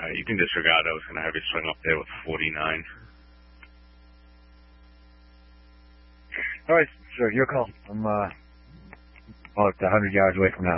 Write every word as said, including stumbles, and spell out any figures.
Uh, you can disregard. I was going to have you swing up there with forty-nine. All right, sir, your call. I'm uh, about one hundred yards away from that.